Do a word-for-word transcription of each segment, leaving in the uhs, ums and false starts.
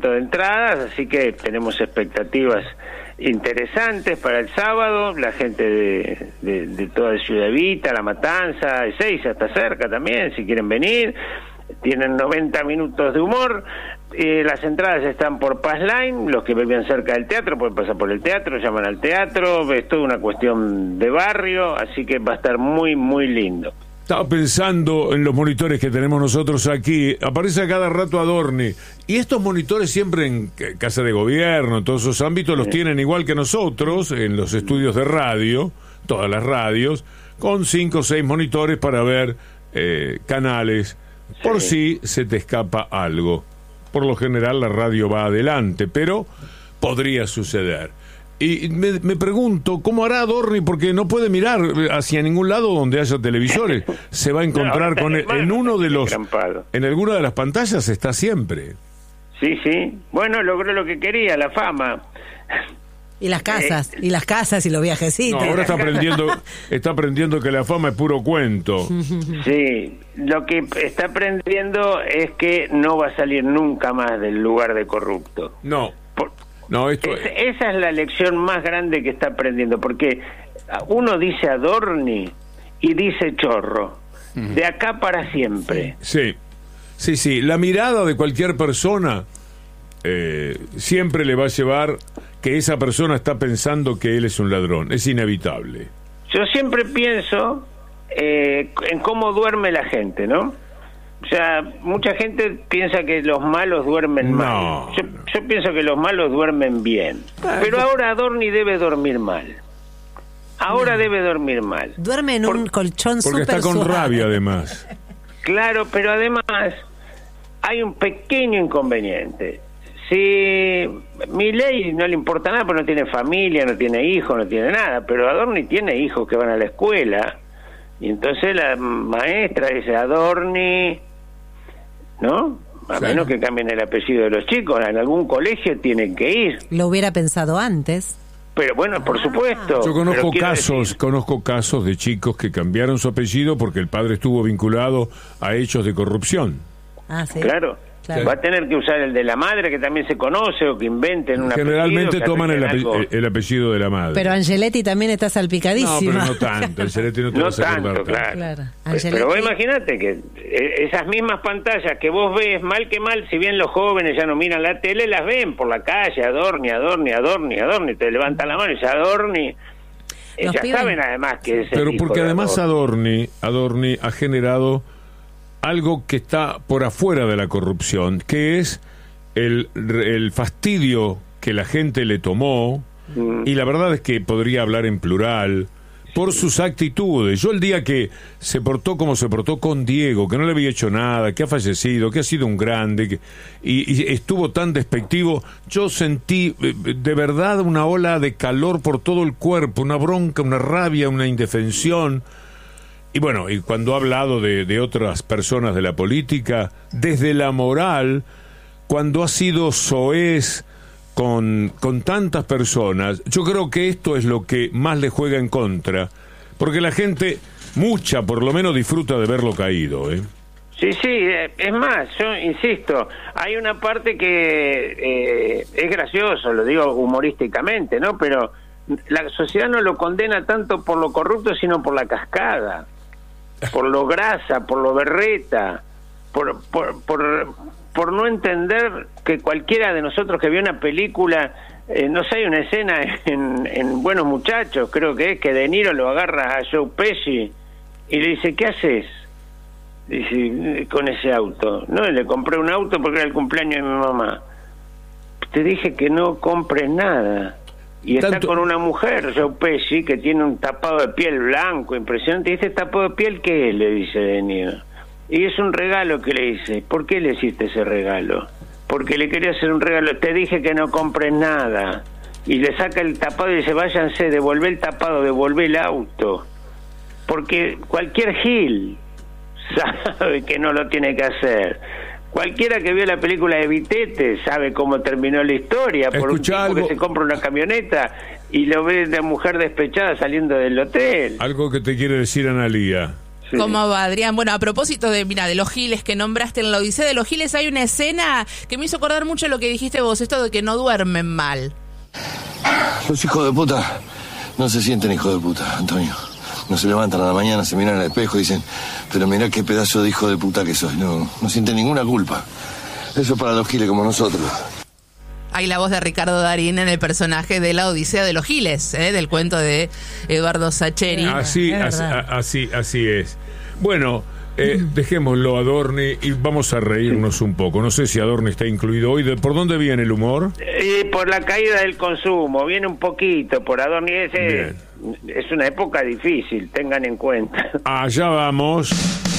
agotamiento de entradas, así que tenemos expectativas interesantes para el sábado. La gente de, de, de toda Ciudad Evita, La Matanza, Ezeiza está cerca también, si quieren venir. Tienen noventa minutos de humor. Eh, las entradas están por Passline. Los que viven cerca del teatro pueden pasar por el teatro, llaman al teatro. Es toda una cuestión de barrio, así que va a estar muy, muy lindo. Estaba pensando en los monitores que tenemos nosotros aquí. Aparece a cada rato Adorni. Y estos monitores siempre en casa de gobierno, en todos esos ámbitos, los sí. tienen igual que nosotros, en los estudios de radio, todas las radios, con cinco o seis monitores para ver eh, canales, sí. por si se te escapa algo. Por lo general la radio va adelante, pero podría suceder. Y me, me pregunto, ¿cómo hará Adorni? Porque no puede mirar hacia ningún lado donde haya televisores. Se va a encontrar no, con él en uno de los... En alguna de las pantallas está siempre. Sí, sí. Bueno, logró lo que quería, la fama. Y las casas, eh, y las casas y los viajecitos. No, ahora está aprendiendo, está aprendiendo que la fama es puro cuento. Sí, lo que está aprendiendo es que no va a salir nunca más del lugar de corrupto. No. Por, No, esto es, esa es la lección más grande que está aprendiendo, porque uno dice Adorni y dice chorro, uh-huh. de acá para siempre. Sí, sí, sí, la mirada de cualquier persona eh, siempre le va a llevar que esa persona está pensando que él es un ladrón, es inevitable. Yo siempre pienso eh, en cómo duerme la gente, ¿no? O sea, mucha gente piensa que los malos duermen no, mal. Yo, no. yo pienso que los malos duermen bien. Ay, pero ahora Adorni debe dormir mal. Ahora no. debe dormir mal. Duerme en Por, un colchón súper Porque está con suave. rabia, además. Claro, pero además hay un pequeño inconveniente. Si Milei no le importa nada, porque no tiene familia, no tiene hijos, no tiene nada, pero Adorni tiene hijos que van a la escuela. Y entonces la maestra dice Adorni, ¿no? A sí. menos que cambien el apellido de los chicos, en algún colegio tienen que ir. Lo hubiera pensado antes. Pero bueno, por ah. supuesto. Yo conozco casos, decir... conozco casos de chicos que cambiaron su apellido porque el padre estuvo vinculado a hechos de corrupción. Ah, sí. Claro. Claro. Va a tener que usar el de la madre, que también se conoce, o que inventen un apellido. Generalmente toman el, ape- el apellido de la madre. Pero Angeletti también está salpicadísima. No, pero no tanto. Angeletti no te no vas a tanto, acordar claro. claro. Angeletti... Pero vos imagínate que esas mismas pantallas que vos ves, mal que mal, si bien los jóvenes ya no miran la tele, las ven por la calle, Adorni, Adorni, Adorni, Adorni, te levantan la mano y dice Adorni. Los ya pibes... saben además que es el Pero hijo porque de además Adorni. Adorni, Adorni ha generado algo que está por afuera de la corrupción, que es el, el fastidio que la gente le tomó, mm. y la verdad es que podría hablar en plural, por sus actitudes. Yo el día que se portó como se portó con Diego, que no le había hecho nada, que ha fallecido, que ha sido un grande, que, y, y estuvo tan despectivo, yo sentí de verdad una ola de calor por todo el cuerpo, una bronca, una rabia, una indefensión. Y bueno, y cuando ha hablado de, de otras personas de la política, desde la moral, cuando ha sido soez con, con tantas personas, yo creo que esto es lo que más le juega en contra, porque la gente, mucha por lo menos, disfruta de verlo caído, ¿eh? Sí, sí, es más, yo insisto, hay una parte que eh, es gracioso, lo digo humorísticamente, ¿no? Pero la sociedad no lo condena tanto por lo corrupto, sino por la cascada, por lo grasa, por lo berreta, por, por, por, por no entender que cualquiera de nosotros que vio una película, eh, no sé, hay una escena en, en Buenos Muchachos, creo que es, que De Niro lo agarra a Joe Pesci y le dice, ¿qué haces? Dice, con ese auto. No, le compré un auto porque era el cumpleaños de mi mamá. Te dije que no compres nada. Y está Tanto... con una mujer, Joe Pesci, que tiene un tapado de piel blanco, impresionante. Y dice, ¿tapado de piel qué es? Le dice De Niro. Y es un regalo que le hice. ¿Por qué le hiciste ese regalo? Porque le quería hacer un regalo. Te dije que no compres nada. Y le saca el tapado y dice, váyanse, devolvé el tapado, devolvé el auto. Porque cualquier gil sabe que no lo tiene que hacer. Cualquiera que vio la película de Vitete sabe cómo terminó la historia, por un tipo algo... que se compra una camioneta y lo ve de mujer despechada saliendo del hotel. Algo que te quiere decir Analía. Sí. ¿Cómo va, Adrián? Bueno, a propósito de, mira, de los giles que nombraste en la Odisea de los Giles, hay una escena que me hizo acordar mucho lo que dijiste vos, esto de que no duermen mal. Los hijos de puta no se sienten hijos de puta, Antonio. No se levantan a la mañana, se miran al espejo y dicen, pero mirá qué pedazo de hijo de puta que soy. No, no sienten ninguna culpa. Eso es para los giles como nosotros. Hay la voz de Ricardo Darín en el personaje de la Odisea de los Giles, ¿eh? Del cuento de Eduardo Sacheri. Así, así, así, así es. Bueno, eh, dejémoslo a Adorni y vamos a reírnos un poco. No sé si Adorni está incluido hoy. ¿Por dónde viene el humor? Y por la caída del consumo, viene un poquito por Adorni. Ese es una época difícil, tengan en cuenta. Allá vamos.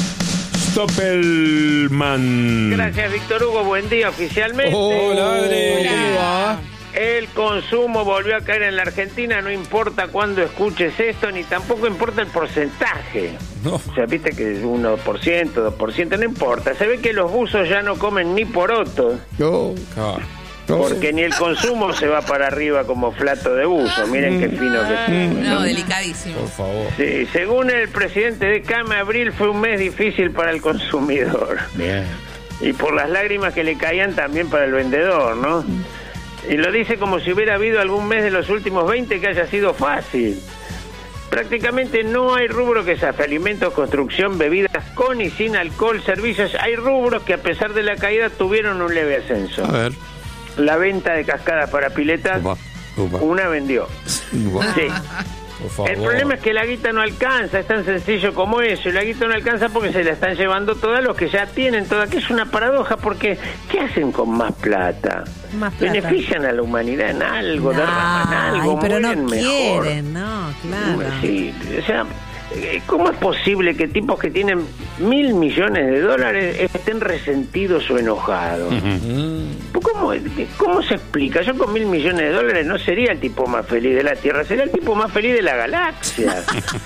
Stoppelman. Gracias, Víctor Hugo. Buen día oficialmente. Hola, Adri. Hola. El consumo volvió a caer en la Argentina, no importa cuándo escuches esto, ni tampoco importa el porcentaje. No. O sea, viste que es uno por ciento, dos por ciento, no importa. Se ve que los buzos ya no comen ni porotos. Yo, Porque ni el consumo se va para arriba como flato de buzo. Miren qué fino que es. No, delicadísimo. por favor. Sí, según el presidente de Cama, abril fue un mes difícil para el consumidor. Bien. Y por las lágrimas que le caían también para el vendedor, ¿no? Y lo dice como si hubiera habido algún mes de los últimos veinte que haya sido fácil. Prácticamente no hay rubro que zafe: alimentos, construcción, bebidas con y sin alcohol, servicios. Hay rubros que a pesar de la caída tuvieron un leve ascenso. A ver. La venta de cascadas para piletas, Upa, upa. una vendió. Upa. Sí. Por favor. El problema es que la guita no alcanza, es tan sencillo como eso. Y la guita no alcanza porque se la están llevando todas los que ya tienen toda, que es una paradoja, porque ¿qué hacen con más plata? Más plata. Benefician a la humanidad en algo, derraman algo, ay, pero no mueren mejor. quieren, no, claro. Sí, o sea, ¿cómo es posible que tipos que tienen mil millones de dólares estén resentidos o enojados? ¿Cómo, ¿Cómo se explica? Yo con mil millones de dólares no sería el tipo más feliz de la Tierra, sería el tipo más feliz de la galaxia.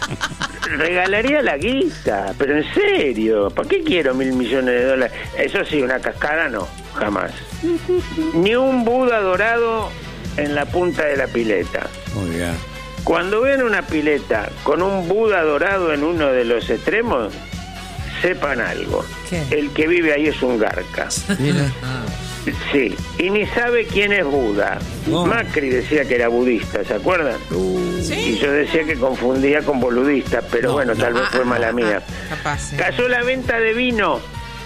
Regalaría la guita, pero en serio, ¿para qué quiero mil millones de dólares? Eso sí, una cascada no, jamás. Ni un Buda dorado en la punta de la pileta. Muy bien. Cuando vean una pileta con un Buda dorado en uno de los extremos, sepan algo. ¿Qué? El que vive ahí es un garca. Mira. Sí, y ni sabe quién es Buda. No. Macri decía que era budista, ¿se acuerdan? Y yo decía que confundía con boludista, pero No, bueno, no. tal vez fue mala mía. Capaz, sí. Cayó la venta de vino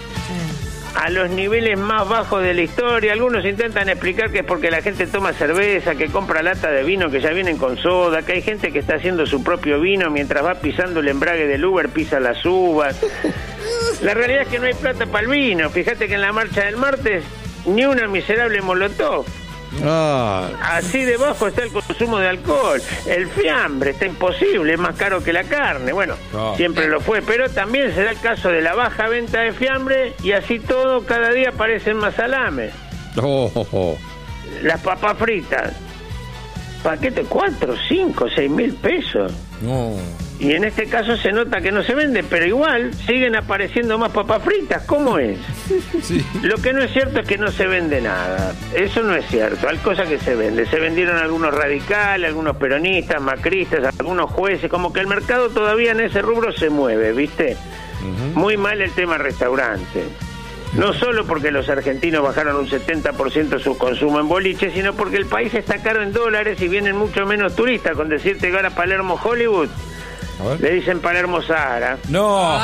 a los niveles más bajos de la historia. Algunos intentan explicar que es porque la gente toma cerveza, que compra lata de vino que ya vienen con soda, que hay gente que está haciendo su propio vino mientras va pisando el embrague del Uber, pisa las uvas. La realidad es que no hay plata para el vino. Fíjate que en la marcha del martes ni una miserable molotov. Ah, Así de bajo está el consumo de alcohol. El fiambre está imposible, es más caro que la carne. Bueno, Claro. siempre lo fue, pero también se da el caso de la baja venta de fiambre y así todo, cada día parecen más salames. oh, oh, oh. Las papas fritas, paquete cuatro, cinco, seis mil pesos. No. Y en este caso se nota que no se vende, pero igual siguen apareciendo más papas fritas. ¿Cómo es? Sí. Lo que no es cierto es que no se vende nada. Eso no es cierto. Hay cosas que se venden. Se vendieron algunos radicales, algunos peronistas, macristas, algunos jueces. Como que el mercado todavía en ese rubro se mueve, ¿viste? Uh-huh. Muy mal el tema restaurante. No solo porque los argentinos bajaron un setenta por ciento su consumo en boliche, sino porque el país está caro en dólares y vienen mucho menos turistas. Con decirte que ahora Palermo Hollywood le dicen Palermo Sahara. No.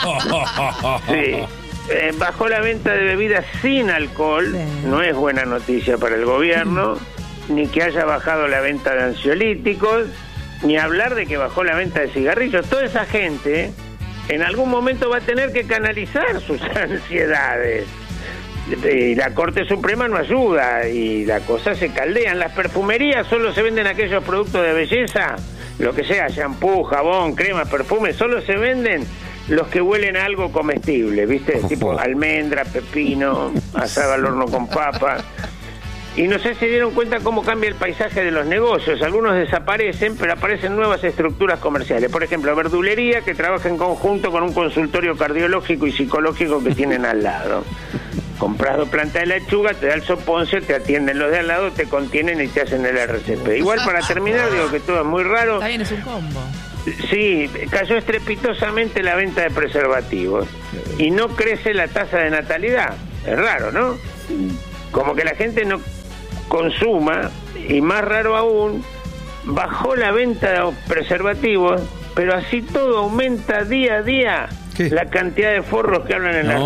Sí. Eh, bajó la venta de bebidas sin alcohol. Sí. No es buena noticia para el gobierno. Ni que haya bajado la venta de ansiolíticos, ni hablar de que bajó la venta de cigarrillos. Toda esa gente en algún momento va a tener que canalizar sus ansiedades. Y la Corte Suprema no ayuda y la cosa se caldea. En las perfumerías solo se venden aquellos productos de belleza, lo que sea, shampoo, jabón, crema, perfume, solo se venden los que huelen a algo comestible, ¿viste? Tipo almendra, pepino, asado al horno con papa. Y no sé si dieron cuenta cómo cambia el paisaje de los negocios. Algunos desaparecen, pero aparecen nuevas estructuras comerciales. Por ejemplo, verdulería que trabaja en conjunto con un consultorio cardiológico y psicológico que tienen al lado. Compras dos plantas de lechuga, te da el soponcio, te atienden los de al lado, te contienen y te hacen el R C P. Igual, para terminar, digo que todo es muy raro. Está bien, es un combo. Sí, cayó estrepitosamente la venta de preservativos y no crece la tasa de natalidad. Es raro, ¿no? Como que la gente no consuma, y más raro aún, bajó la venta de los preservativos, pero así todo aumenta día a día. ¿Qué? La cantidad de forros que hablan en No. las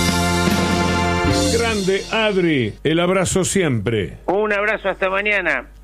redes. Grande Adri, el abrazo siempre. Un abrazo, hasta mañana.